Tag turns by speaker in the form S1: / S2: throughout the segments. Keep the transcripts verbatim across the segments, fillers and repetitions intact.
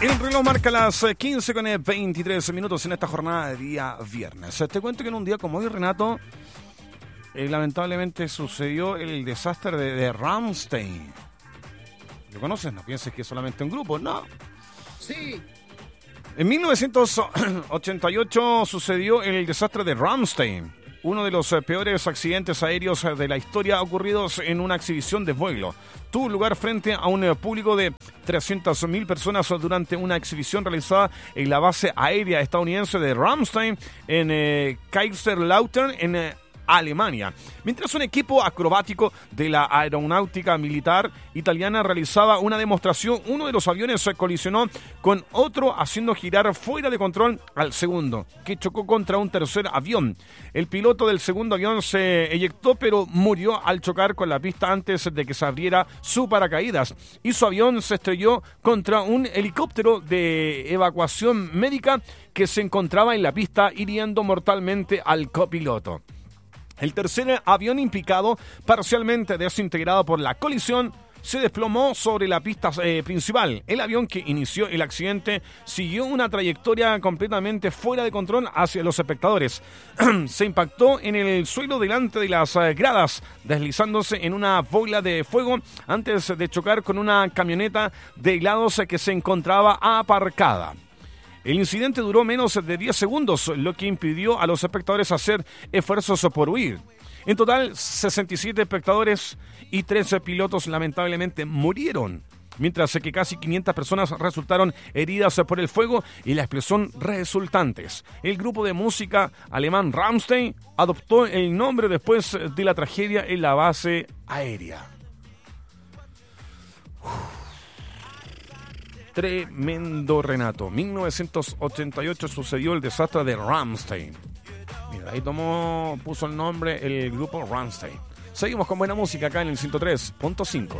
S1: El reloj marca las quince con veintitrés minutos en esta jornada de día viernes. Te cuento que en un día como hoy, Renato, eh, lamentablemente sucedió el desastre de, de Rammstein. ¿Lo conoces? No pienses que es solamente un grupo, no.
S2: Sí.
S1: En mil novecientos ochenta y ocho sucedió el desastre de Rammstein, uno de los peores accidentes aéreos de la historia ocurridos en una exhibición de vuelo. Tuvo lugar frente a un público de trescientas mil personas durante una exhibición realizada en la base aérea estadounidense de Rammstein en eh, Kaiserslautern, en eh, Alemania. Mientras un equipo acrobático de la aeronáutica militar italiana realizaba una demostración, uno de los aviones colisionó con otro, haciendo girar fuera de control al segundo, que chocó contra un tercer avión. El piloto del segundo avión se eyectó, pero murió al chocar con la pista antes de que se abriera su paracaídas, y su avión se estrelló contra un helicóptero de evacuación médica que se encontraba en la pista, hiriendo mortalmente al copiloto. El tercer avión implicado, parcialmente desintegrado por la colisión, se desplomó sobre la pista eh, principal. El avión que inició el accidente siguió una trayectoria completamente fuera de control hacia los espectadores. Se impactó en el suelo delante de las eh, gradas, deslizándose en una bola de fuego antes de chocar con una camioneta de helados que se encontraba aparcada. El incidente duró menos de diez segundos, lo que impidió a los espectadores hacer esfuerzos por huir. En total, sesenta y siete espectadores y trece pilotos lamentablemente murieron, mientras que casi quinientas personas resultaron heridas por el fuego y la explosión resultantes. El grupo de música alemán Rammstein adoptó el nombre después de la tragedia en la base aérea. Uf. Tremendo, Renato. mil novecientos ochenta y ocho sucedió el desastre de Rammstein. Mira, ahí tomó, puso el nombre el grupo Rammstein. Seguimos con buena música acá en el ciento tres punto cinco.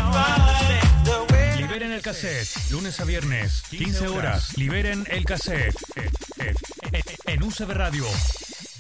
S3: Liberen el cassette, lunes a viernes, quince horas. Liberen el cassette en U C B Radio.